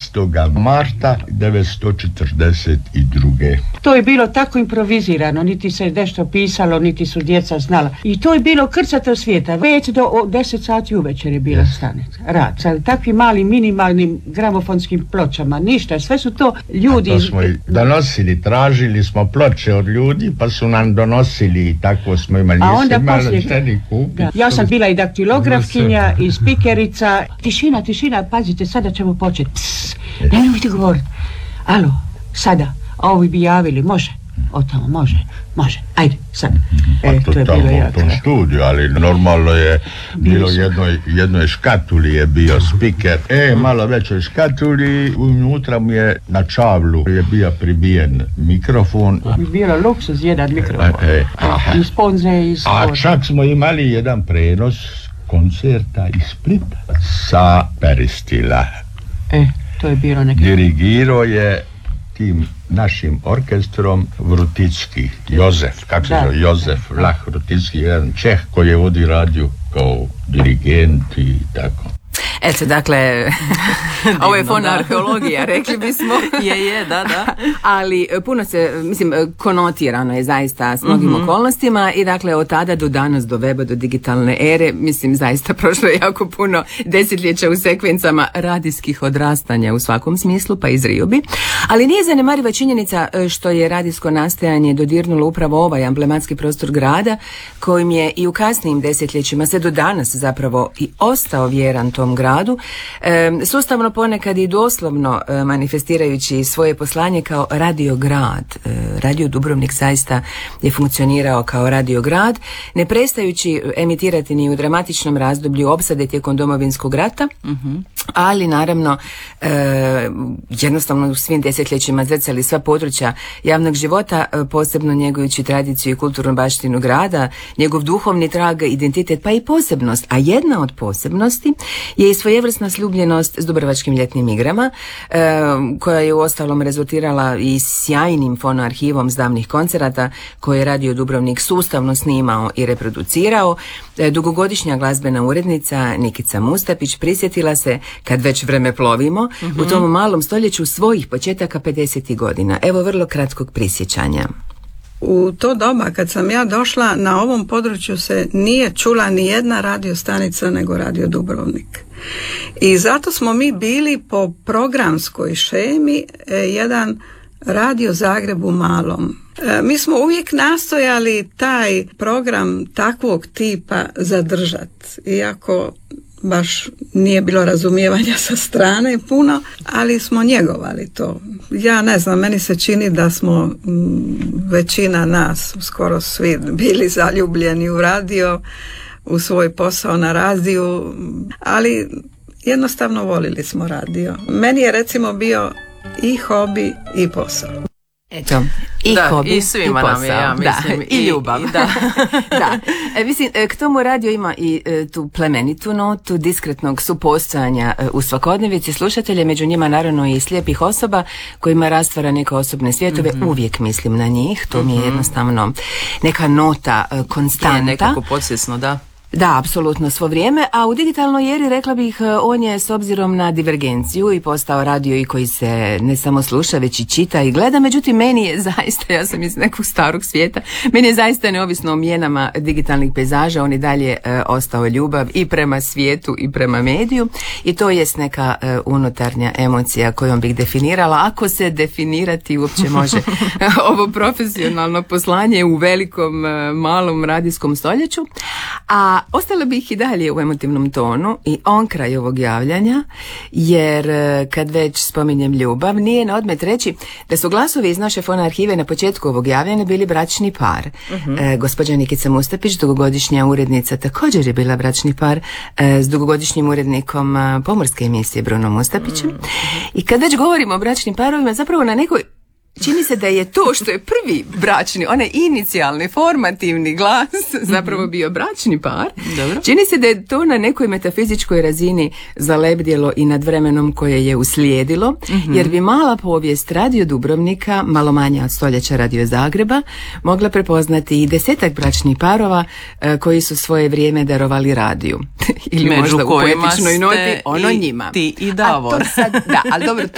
15. marta 1942. To je bilo tako improvizirano, niti se nešto pisalo, niti su djeca znala. I to je bilo krcato svijeta. Već do 10 sati uvečer je bila stanica. Rad. Sa takvim malim, minimalnim gramofonskim pločama. Ništa. Sve su to ljudi... To smo donosili, tražili smo ploče od ljudi, pa su nam donosili i tako smo imali. A onda poslije... Ja sam bila i daktilografkinja i spikerica. Tišina, pazite, sada ćemo početi. Nemojte govoriti. Alo, sada. A ovi bi javili, može? O tamo, može. Ajde, sad. To je bilo jako. U tom studiju, ali normalno je bilo jednoj škatuli je bio spiker. Malo većoj škatuli, unutra mu je na čavlu je bio pribijen mikrofon. Bilo luksuz jedan mikrofon. I sponze iz... A čak smo imali jedan prenos koncerta iz Splita sa Peristila. To je bilo neki... Dirigirao je tim našim orkestrom Vruticki, Jozef, kako se zove, Jozef Vlah Vruticki, jedan Čeh koji je vodi radio kao dirigent i tako. Eto, dakle, ovo je fonarheologija, rekli bismo. Je, da. Ali puno se, konotirano je zaista s mnogim okolnostima i dakle od tada do danas, do weba, do digitalne ere, zaista prošlo je jako puno desetljeća u sekvencama radijskih odrastanja u svakom smislu, pa izrio bi. Ali nije zanemariva činjenica što je radijsko nastajanje dodirnulo upravo ovaj emblematski prostor grada, kojim je i u kasnijim desetljećima se do danas zapravo i ostao vjeran tom gradu, sustavno ponekad i doslovno manifestirajući svoje poslanje kao radiograd. Radio Dubrovnik zaista je funkcionirao kao radiograd, ne prestajući emitirati ni u dramatičnom razdoblju opsade tijekom Domovinskog rata, ali naravno jednostavno u svim desetljećima zrcali sva područja javnog života, posebno njegujući tradiciju i kulturnu baštinu grada, njegov duhovni trag, identitet pa i posebnost, a jedna od posebnosti je i svojevrsna sljubljenost s Dubrovačkim ljetnim igrama, koja je uostalom rezultirala i sjajnim fonoarhivom s davnih koncerata koje je Radio Dubrovnik sustavno snimao i reproducirao. Dugogodišnja glazbena urednica Nikica Mustapić prisjetila se, kad već vreme plovimo, u tom malom stoljeću svojih početaka 50. godina. Evo vrlo kratkog prisjećanja. U to doba kad sam ja došla, na ovom području se nije čula ni jedna radiostanica nego Radio Dubrovnik. I zato smo mi bili po programskoj šemi jedan Radio Zagreb u malom. Mi smo uvijek nastojali taj program takvog tipa zadržati, iako baš nije bilo razumijevanja sa strane puno, ali smo njegovali to. Ja ne znam, meni se čini da smo većina nas, skoro svi, bili zaljubljeni u radio, u svoj posao na radiju, ali jednostavno volili smo radio. Meni je recimo bio i hobi i posao. Eto, i hobi, i svima i posao, nam je, ja mislim, i ljubav. Da. K tomu radio ima i tu plemenitu notu diskretnog supostojanja u svakodnevici slušatelja, među njima naravno i slijepih osoba kojima rastvara neke osobne svjetove, uvijek mislim na njih, to mi je jednostavno neka nota konstanta. Je nekako podsvjesno, da. Da, apsolutno svo vrijeme, a u digitalnoj eri rekla bih on je s obzirom na divergenciju i postao radio i koji se ne samo sluša već i čita i gleda, međutim meni je zaista, ja sam iz nekog starog svijeta, meni je zaista neovisno o mijenama digitalnih pejzaža, on i dalje ostao ljubav i prema svijetu i prema mediju i to jest neka unutarnja emocija kojom bih definirala, ako se definirati uopće može ovo profesionalno poslanje u velikom malom radijskom stoljeću, a ostala bih i dalje u emotivnom tonu i on kraj ovog javljanja, jer kad već spominjem ljubav, nije na odmet reći da su glasovi iz naše fonoarhive na početku ovog javljanja bili bračni par. Gospođa Nikica Mustapić, dugogodišnja urednica, također je bila bračni par s dugogodišnjim urednikom pomorske emisije Brunom Mustapićem. I kad već govorimo o bračnim parovima, zapravo na nekoj čini se da je to što je prvi bračni, onaj inicijalni, formativni glas zapravo bio bračni par. Dobro. Čini se da je to na nekoj metafizičkoj razini zalebdjelo i nad vremenom koje je uslijedilo, jer bi mala povijest Radio Dubrovnika, malo manja od stoljeća Radio Zagreba, mogla prepoznati i 10-ak bračnih parova koji su svoje vrijeme darovali radiju. Ili među možda u poetičnoj noti ono njima. Ti i Davor. Da, ali dobro,